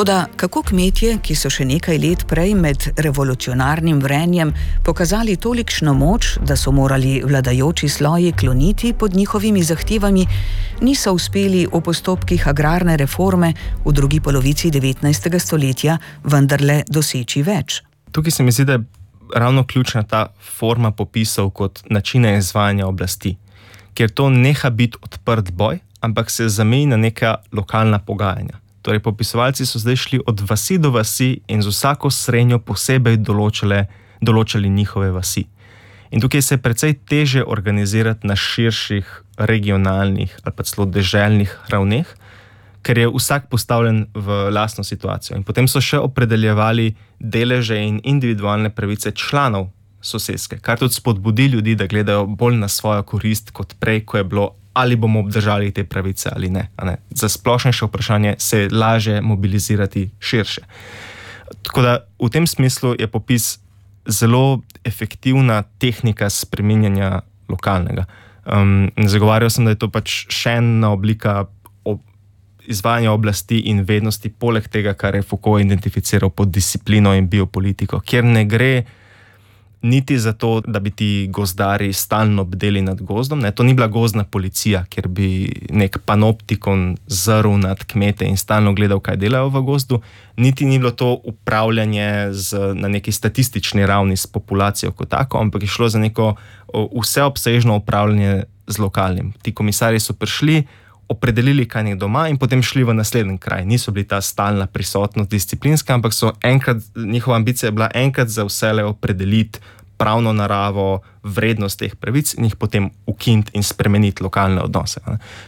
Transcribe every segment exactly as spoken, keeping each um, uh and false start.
Toda kako kmetje, ki so še nekaj let prej med revolucionarnim vrenjem pokazali tolikšno moč, da so morali vladajoči sloji kloniti pod njihovimi zahtevami, niso uspeli v postopkih agrarne reforme v drugi polovici devetnajstega stoletja vendarle doseči več? Tukaj se mi zdi, da je ravno ključna ta forma popisov kot načina izvajanja oblasti, kjer to neha biti odprt boj, ampak se zameji na neka lokalna pogajanja. Torej, popisovalci so zdaj šli od vasi do vasi in z vsako srenjo posebej določale, določali njihove vasi. In tukaj se je precej teže organizirati na širših regionalnih ali pa celo deželnih ravneh, ker je vsak postavljen v lastno situacijo. In potem so še opredeljevali deleže in individualne pravice članov soseske, kar tudi spodbudi ljudi, da gledajo bolj na svojo korist kot prej, ko je bilo, ali bomo obdržali te pravice ali ne. ne. Za splošnejše vprašanje se je lažje mobilizirati širše. Tako da v tem smislu je popis zelo efektivna tehnika spreminjanja lokalnega. Um, zagovarjal sem, da je to pač še ena oblika ob izvajanja oblasti in vednosti, poleg tega, kar je Foucault identificiral pod disciplino in biopolitiko, kjer ne gre niti za to, da bi ti gozdari stalno bdeli nad gozdom. Ne, to ni bila gozdna policija, kjer bi nek panoptikon zrl nad kmete in stalno gledal, kaj delajo v gozdu. Niti ni bilo to upravljanje z, na neki statistični ravni s populacijo kot tako, ampak je šlo za neko vseobsežno upravljanje z lokalnim. Ti komisarji so prišli, opredelili, kaj nek doma in potem šli v naslednji kraj. Niso bili ta stalna prisotnost disciplinska, ampak so enkrat, njihova ambicija je bila enkrat za vsele opredeliti pravno naravo, vrednost teh pravic in jih potem ukiniti in spremeniti lokalne odnose.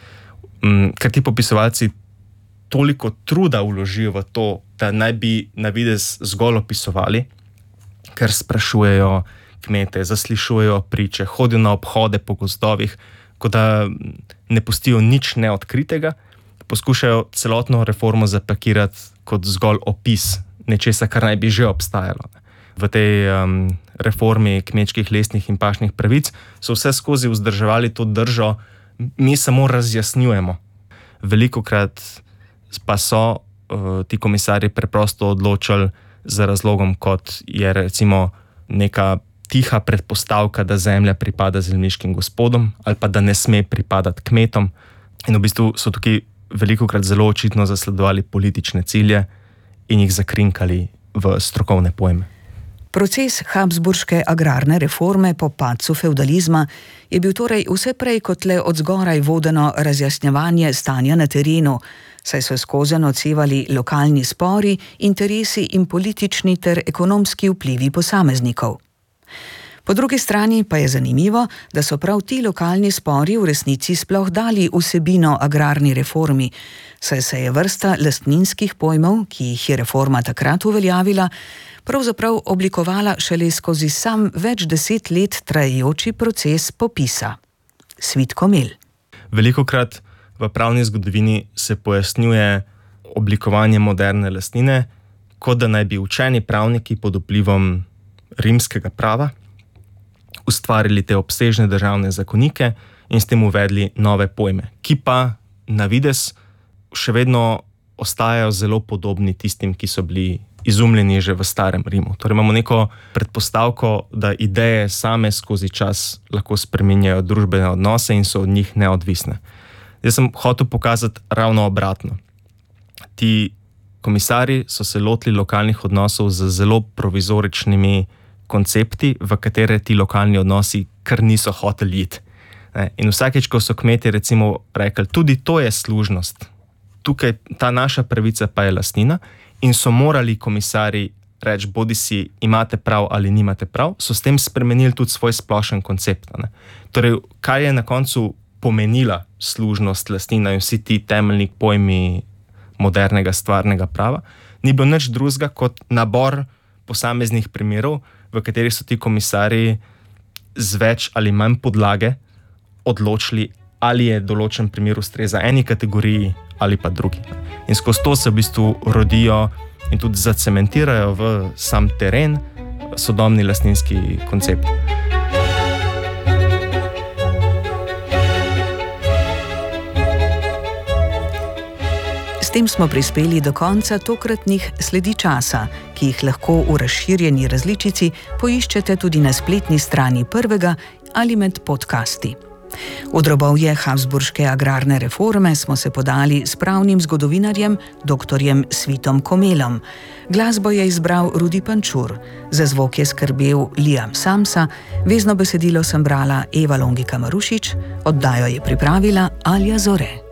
Ker ti popisovalci toliko truda vložijo v to, da naj bi na videz zgolj opisovali, ker sprašujejo kmete, zaslišujejo priče, hodijo na obhode po gozdovih, kot da ne pustijo nič neodkritega, poskušajo celotno reformo zapakirati kot zgolj opis nečesa, kar naj bi že obstajalo. V tej um, reformi kmečkih, lesnih in pašnih pravic so vse skozi vzdrževali to držo, mi samo razjasnjujemo. Velikokrat pa so uh, ti komisarji preprosto odločali za razlogom, kot je recimo neka tiha predpostavka, da zemlja pripada zemljiškim gospodom ali pa da ne sme pripadati kmetom. In v bistvu so tukaj velikokrat zelo očitno zasledovali politične cilje in jih zakrinkali v strokovne pojme. Proces habsburške agrarne reforme po padcu fevdalizma je bil torej vse prej kot le od zgoraj vodeno razjasnjevanje stanja na terenu, saj so skozenj odsevali lokalni spori, interesi in politični ter ekonomski vplivi posameznikov. Po drugi strani pa je zanimivo, da so prav ti lokalni spori v resnici sploh dali vsebino agrarni reformi, saj se je vrsta lastninskih pojmov, ki jih je reforma takrat uveljavila, pravzaprav oblikovala šele skozi sam več deset let trajajoči proces popisa. Svit Komel. Velikokrat v pravni zgodovini se pojasnjuje oblikovanje moderne lastnine, kot da naj bi učeni pravniki pod vplivom rimskega prava ustvarili te obsežne državne zakonike in s tem uvedli nove pojme, ki pa na videz še vedno ostajajo zelo podobni tistim, ki so bili izumljeni že v starem Rimu. Torej imamo neko predpostavko, da ideje same skozi čas lahko spreminjajo družbene odnose in so od njih neodvisne. Jaz sem hotel pokazati ravno obratno. Ti komisarji so se lotili lokalnih odnosov z zelo provizoričnimi koncepti, v katere ti lokalni odnosi kar niso hoteli iti. In vsakeč, ko so kmetje recimo rekli, tudi to je služnost, tukaj ta naša pravica pa je lastnina, in so morali komisarji reči, bodi si imate prav ali nimate prav, so s tem spremenili tudi svoj splošen koncept. Ne? Torej, kaj je na koncu pomenila služnost, lastnina in vsi ti temeljni pojmi modernega stvarnega prava, ni bilo nič drugega kot nabor posameznih primerov, v katerih so ti komisarji z več ali manj podlage odločili, ali je določen primer ustreza eni kategoriji ali pa drugi. In skozi to se v bistvu rodijo in tudi zacementirajo v sam teren sodobni lastninski koncept. tem smo prispeli do konca tokratnih Sledi časa, ki jih lahko v razširjeni različici poiščete tudi na spletni strani Prvega ali med podcasti. V drobovje habsburške agrarne reforme smo se podali s pravnim zgodovinarjem doktorjem Svitom Komelom. Glasbo je izbral Rudi Pančur, za zvok je skrbel Liam Samsa, vezno besedilo sem brala Eva Longika Marušič, oddajo je pripravila Alja Zore.